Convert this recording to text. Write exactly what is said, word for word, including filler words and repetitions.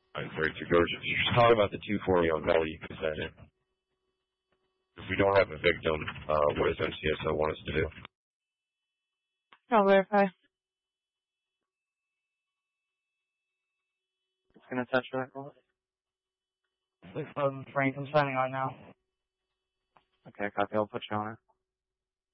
nine thirty-two goes. If you're talking about the two forty on Valley, you can send it. If we don't have a victim, uh, what does M C S O want us to do? I'll verify. It's gonna touch that call. Um, Frank, I'm signing on now. Okay, copy. I'll put you on it.